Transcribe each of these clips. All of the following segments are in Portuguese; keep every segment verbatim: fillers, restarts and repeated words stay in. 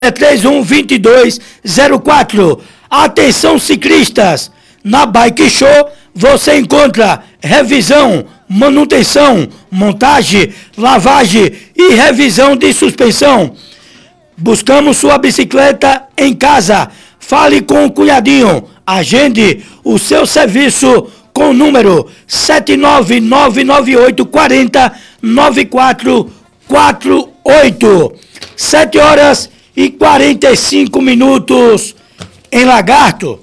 três um, dois dois zero quatro. Atenção ciclistas, na Bike Show você encontra revisão, manutenção, montagem, lavagem e revisão de suspensão. Buscamos sua bicicleta em casa. Fale com o cunhadinho. Agende o seu serviço com o número sete nove nove nove oito quatro zero nove quatro quatro oito. sete horas e quarenta e cinco minutos em Lagarto.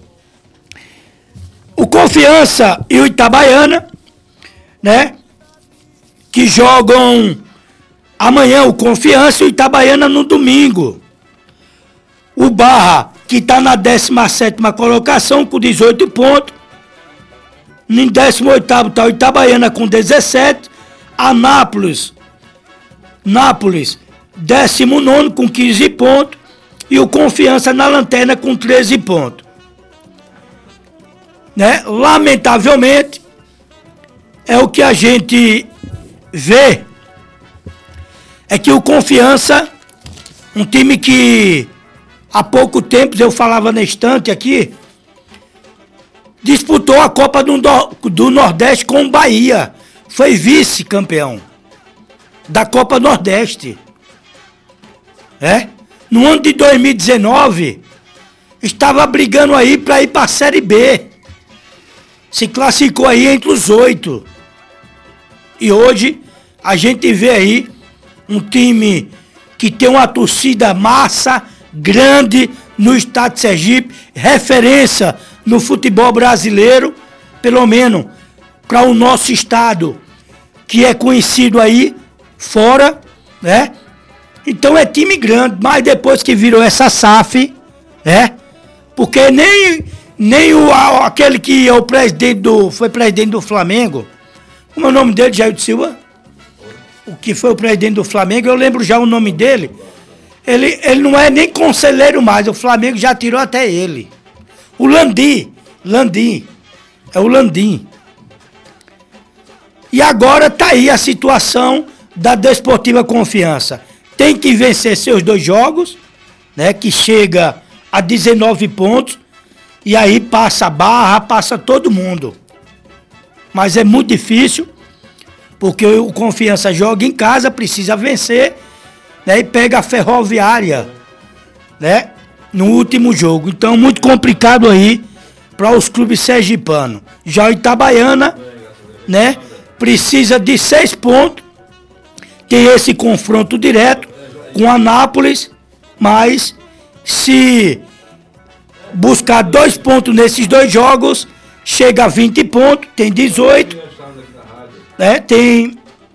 O Confiança e o Itabaiana, né? Que jogam amanhã o Confiança e o Itabaiana no domingo. O Barra, que está na décima sétima colocação com dezoito pontos. Em décimo oitavo está o Itabaiana com dezessete. Anápolis, Nápoles, décimo nono com quinze pontos. E o Confiança na lanterna com treze pontos. Né? Lamentavelmente, é o que a gente vê, é que o Confiança, um time que há pouco tempo, eu falava na estante aqui, disputou a Copa do, do Nordeste com o Bahia, foi vice-campeão da Copa Nordeste. É? No ano de dois mil e dezenove, estava brigando aí para ir para a Série B. Se classificou aí entre os oito. E hoje a gente vê aí um time que tem uma torcida massa, grande no estado de Sergipe, referência no futebol brasileiro, pelo menos para o nosso estado, que é conhecido aí fora, né? Então é time grande, mas depois que virou essa S A F, né? Porque nem, nem o, aquele que é o presidente do, foi presidente do Flamengo, como é o nome dele, Jair de Silva? O que foi o presidente do Flamengo, eu lembro já o nome dele. Ele, ele não é nem conselheiro mais, o Flamengo já tirou até ele. O Landim, Landim, é o Landim. E agora tá aí a situação da Desportiva Confiança. Tem que vencer seus dois jogos, né? Que chega a dezenove pontos. E aí passa a Barra, passa todo mundo. Mas é muito difícil, porque o Confiança joga em casa, precisa vencer, né? E pega a Ferroviária, né? No último jogo. Então muito complicado aí para os clubes sergipanos. Já o Itabaiana, né? Precisa de seis pontos. Tem esse confronto direto com a Anápolis, mas se buscar dois pontos nesses dois jogos, chega a vinte pontos, tem dezoito, né? Tem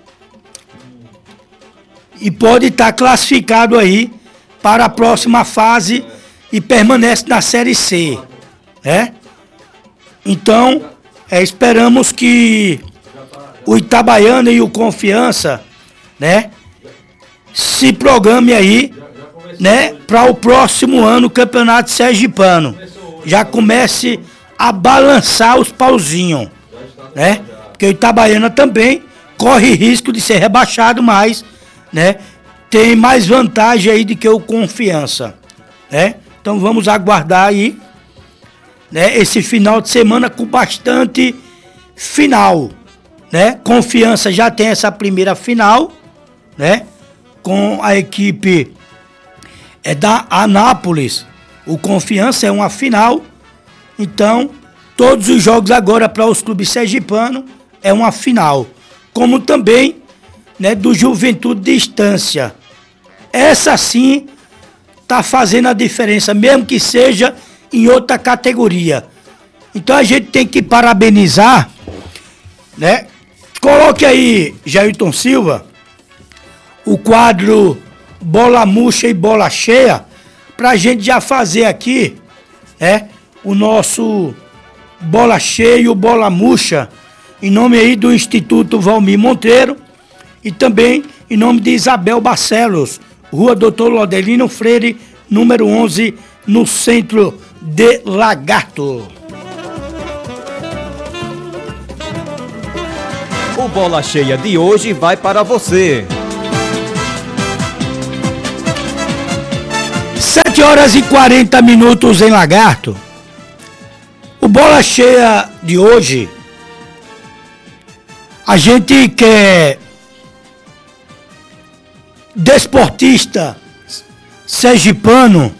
e pode estar classificado aí para a próxima fase e permanece na Série C, né? Então, é, esperamos que o Itabaiana e o Confiança, né, se programe aí, né, para o próximo ano o Campeonato Sergipano. Já comece a balançar os pauzinhos, né? Porque o Itabaiana também corre risco de ser rebaixado, mas, né, tem mais vantagem aí do que o Confiança, né? Então vamos aguardar aí, né, esse final de semana com bastante final, né? Confiança já tem essa primeira final, né? Com a equipe é da Anápolis. O Confiança é uma final. Então, todos os jogos agora para os clubes sergipanos é uma final. Como também, né, do Juventude Distância. Essa sim tá fazendo a diferença, mesmo que seja em outra categoria. Então a gente tem que parabenizar, né? Coloque aí, Jailton Silva, o quadro Bola Murcha e Bola Cheia, pra gente já fazer aqui, né, o nosso Bola Cheia e o Bola Murcha, em nome aí do Instituto Valmir Monteiro e também em nome de Isabel Barcelos, Rua Doutor Lodelino Freire, número onze, no centro de Lagarto. O Bola Cheia de hoje vai para você. horas e quarenta minutos em Lagarto. O Bola Cheia de hoje, a gente quer desportista sergipano,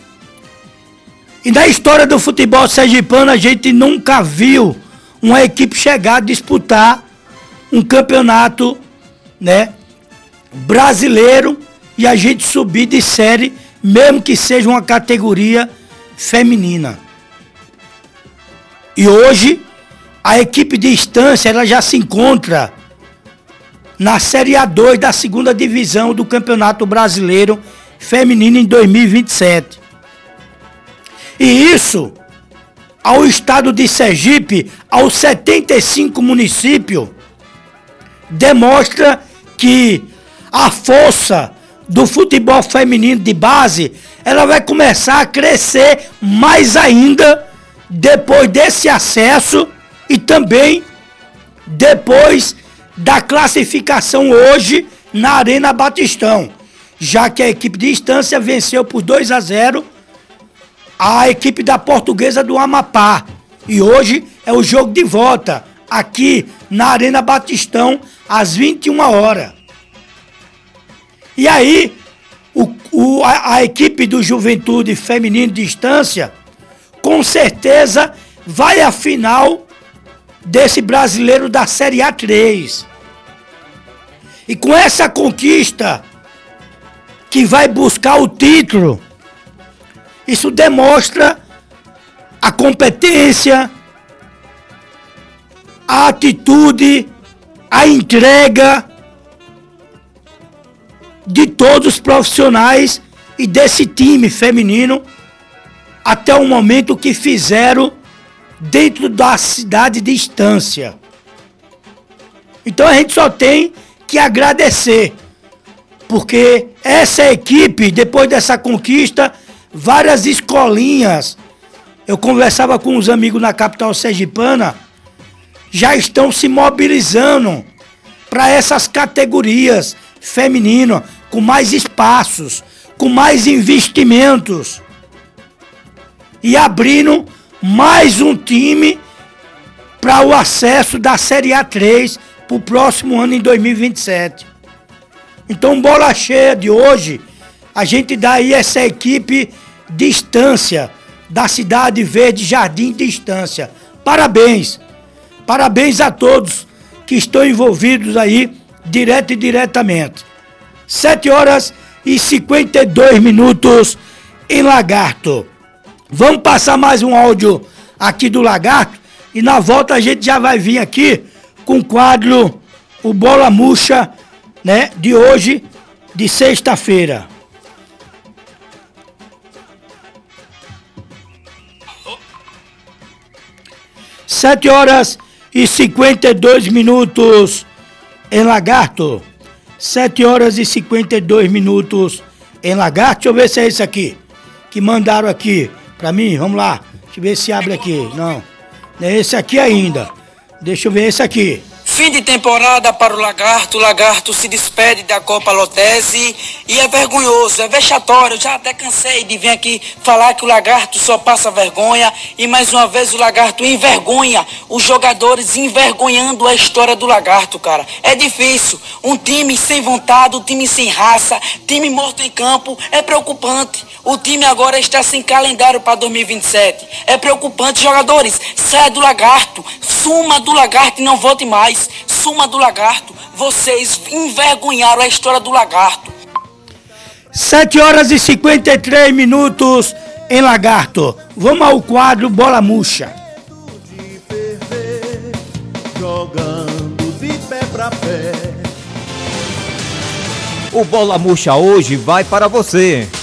e na história do futebol sergipano a gente nunca viu uma equipe chegar a disputar um campeonato, né, brasileiro e a gente subir de série, mesmo que seja uma categoria feminina. E hoje a equipe de Estância ela já se encontra na Série A dois da segunda divisão do Campeonato Brasileiro Feminino em dois mil e vinte e sete. E isso, ao estado de Sergipe, aos setenta e cinco municípios, demonstra que a força do futebol feminino de base, ela vai começar a crescer mais ainda depois desse acesso e também depois da classificação hoje na Arena Batistão, já que a equipe de Estância venceu por dois a zero a equipe da Portuguesa do Amapá. E hoje é o jogo de volta aqui na Arena Batistão às vinte e uma horas. E aí, o, o, a, a equipe do Juventude Feminino de Estância, com certeza, vai à final desse brasileiro da Série A três. E com essa conquista, que vai buscar o título, isso demonstra a competência, a atitude, a entrega de todos os profissionais e desse time feminino até o momento que fizeram dentro da cidade de Estância. Então a gente só tem que agradecer, porque essa equipe, depois dessa conquista, várias escolinhas, eu conversava com uns amigos na capital sergipana, já estão se mobilizando para essas categorias femininas, com mais espaços, com mais investimentos, e abrindo mais um time para o acesso da Série A três para o próximo ano, em dois mil e vinte e sete. Então, Bola Cheia de hoje, a gente dá aí essa equipe de Estância, da Cidade Verde Jardim de Estância. Parabéns! Parabéns a todos que estão envolvidos aí, direto e diretamente. sete horas e cinquenta e dois minutos em Lagarto. Vamos passar mais um áudio aqui do Lagarto e na volta a gente já vai vir aqui com o quadro O Bola Murcha, né, de hoje, de sexta-feira. sete horas e cinquenta e dois minutos em Lagarto. sete horas e cinquenta e dois minutos em Lagarto. Deixa eu ver se é esse aqui que mandaram aqui pra mim. Vamos lá. Deixa eu ver se abre aqui. Não, não é esse aqui ainda. Deixa eu ver esse aqui. Fim de temporada para o Lagarto. O Lagarto se despede da Copa Lotese e é vergonhoso, é vexatório. Eu já até cansei de vir aqui falar que o Lagarto só passa vergonha e mais uma vez o Lagarto envergonha os jogadores, envergonhando a história do Lagarto, cara. É difícil. Um time sem vontade, um time sem raça, time morto em campo, é preocupante. O time agora está sem calendário para dois mil e vinte e sete. É preocupante, jogadores. Saia do Lagarto, suma do Lagarto e não volte mais. Suma do Lagarto. Vocês envergonharam a história do Lagarto. sete horas e cinquenta e três minutos em Lagarto. Vamos ao quadro Bola Murcha. Jogando de pé pra pé. O Bola Murcha hoje vai para você.